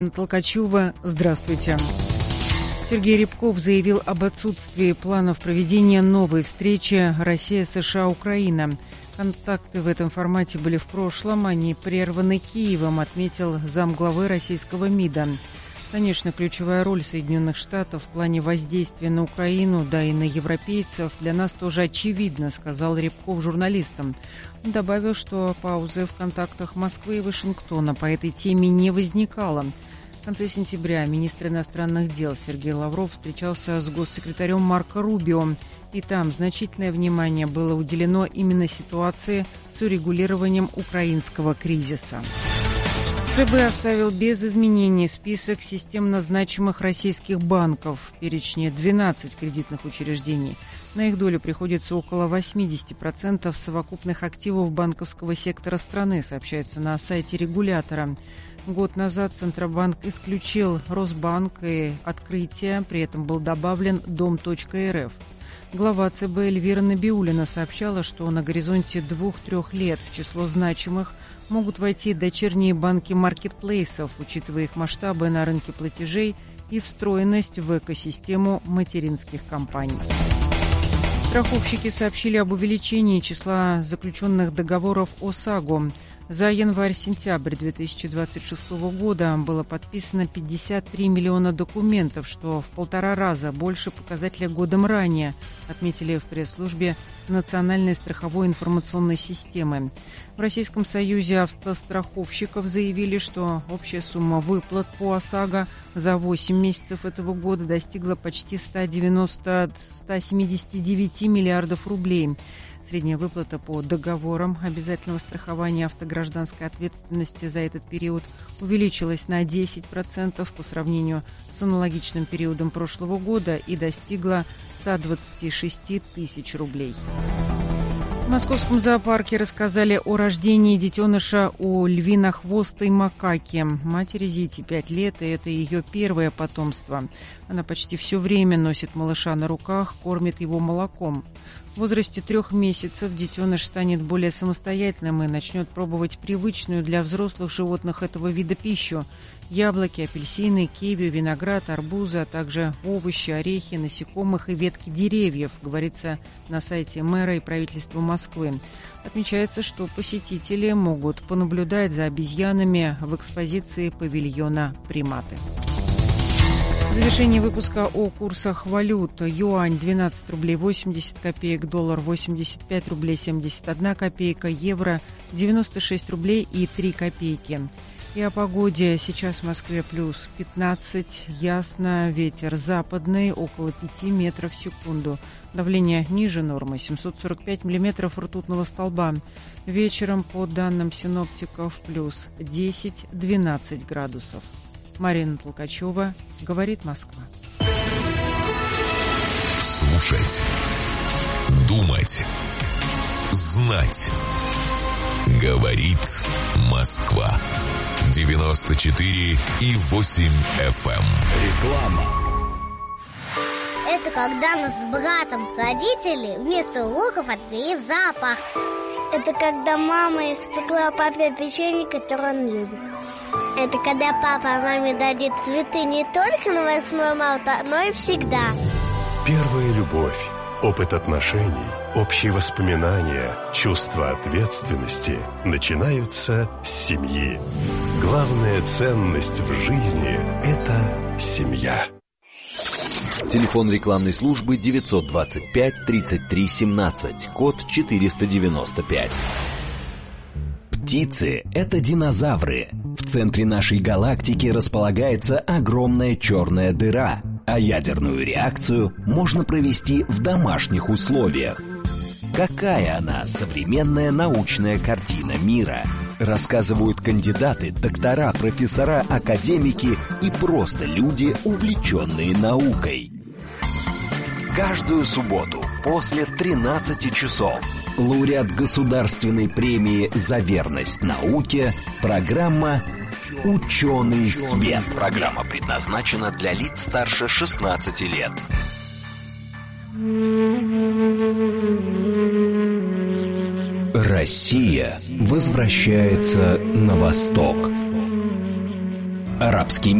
Толкачева, здравствуйте. Сергей Рябков заявил об отсутствии планов проведения новой встречи Россия-США-Украина. Контакты в этом формате были в прошлом, они прерваны Киевом, отметил замглавы российского МИДа. Конечно, ключевая роль Соединенных Штатов в плане воздействия на Украину, да и на европейцев, для нас тоже очевидна, сказал Рябков журналистам. Он добавил, что паузы в контактах Москвы и Вашингтона по этой теме не возникало. В конце сентября министр иностранных дел Сергей Лавров встречался с госсекретарем Марко Рубио, и там значительное внимание было уделено именно ситуации с урегулированием украинского кризиса. ЦБ оставил без изменений список системно значимых российских банков. В перечне 12 кредитных учреждений. На их долю приходится около 80% совокупных активов банковского сектора страны, сообщается на сайте регулятора. Год назад Центробанк исключил Росбанк и Открытие, при этом был добавлен Дом.РФ. Глава ЦБ Эльвира Набиуллина сообщала, что на горизонте 2-3 лет в число значимых могут войти дочерние банки маркетплейсов, учитывая их масштабы на рынке платежей и встроенность в экосистему материнских компаний. Страховщики сообщили об увеличении числа заключенных договоров ОСАГО. За январь-сентябрь 2026 года было подписано 53 миллиона документов, что в 1,5 раза больше показателя годом ранее, отметили в пресс-службе Национальной страховой информационной системы. В Российском союзе автостраховщиков заявили, что общая сумма выплат по ОСАГО за 8 месяцев этого года достигла почти 179 миллиардов рублей. Средняя выплата по договорам обязательного страхования автогражданской ответственности за этот период увеличилась на 10% по сравнению с аналогичным периодом прошлого года и достигла 126 тысяч рублей. В Московском зоопарке рассказали о рождении детеныша у львинохвостой макаки. Матери Зите 5 лет, и это ее первое потомство. Она почти все время носит малыша на руках, кормит его молоком. В возрасте 3 месяцев детеныш станет более самостоятельным и начнет пробовать привычную для взрослых животных этого вида пищу. Яблоки, апельсины, киви, виноград, арбузы, а также овощи, орехи, насекомых и ветки деревьев, говорится на сайте мэра и правительства Москвы. Отмечается, что посетители могут понаблюдать за обезьянами в экспозиции павильона «Приматы». В завершении выпуска о курсах валют. Юань 12 рублей 80 копеек, доллар 85 рублей 71 копейка, евро 96 рублей и 3 копейки. И о погоде. Сейчас в Москве плюс 15, ясно, ветер западный, около 5 метров в секунду. Давление ниже нормы, 745 миллиметров ртутного столба. Вечером, по данным синоптиков, плюс 10-12 градусов. Марина Толкачева, говорит Москва. Слушать, думать, знать. Говорит Москва. 94,8 FM. Реклама. Это когда мы с братом родители вместо уроков отвели в зоопарк. Это когда мама испекла папе печенье, которое он любит. Это когда папа маме дарит цветы не только на 8 марта, но и всегда. Первая любовь, опыт отношений, общие воспоминания, чувство ответственности начинаются с семьи. Главная ценность в жизни – это семья. Телефон рекламной службы 925 33 17, код 495. Птицы – это динозавры. В центре нашей галактики располагается огромная черная дыра, а ядерную реакцию можно провести в домашних условиях. Какая она, современная научная картина мира? Рассказывают кандидаты, доктора, профессора, академики и просто люди, увлеченные наукой. Каждую субботу после 13 часов лауреат государственной премии «За верность науке» программа «Ученый свет». Программа предназначена для лиц старше 16 лет. Россия возвращается на восток. Арабский